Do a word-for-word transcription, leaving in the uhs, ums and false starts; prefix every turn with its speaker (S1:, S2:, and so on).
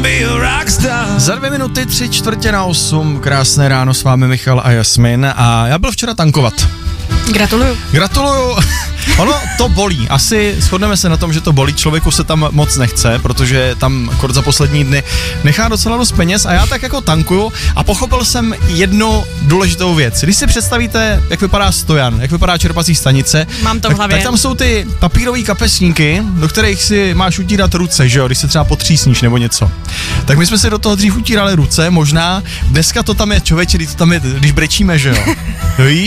S1: Za dvě minuty, tři čtvrtě na osm, krásné ráno, s vámi Michal a Jasmin a já byl včera tankovat.
S2: Gratuluju.
S1: Gratuluju. Ono to bolí, asi shodneme se na tom, že to bolí, člověku se tam moc nechce, protože tam kort za poslední dny nechá docela dost peněz a já tak jako tankuju a pochopil jsem jednu důležitou věc. Když si představíte, jak vypadá stojan, jak vypadá čerpací stanice,
S2: Mám to v
S1: tak,
S2: hlavě.
S1: tak tam jsou ty papírový kapesníky, do kterých si máš utírat ruce, že jo, když se třeba potřísníš nebo něco. Tak my jsme si do toho dřív utírali ruce, možná dneska to tam je, člověče, když to tam je, když brečíme, že jo. Víš?